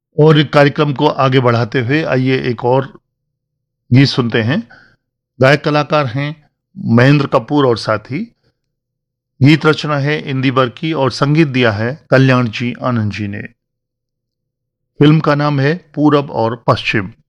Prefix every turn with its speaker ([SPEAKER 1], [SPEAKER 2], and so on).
[SPEAKER 1] और कार्यक्रम को आगे बढ़ाते हुए आइए एक और गीत सुनते हैं। गायक कलाकार हैं महेंद्र कपूर और साथी। गीत रचना है इंदिवर की और संगीत दिया है कल्याण जी आनंद जी ने। फिल्म का नाम है पूरब और पश्चिम।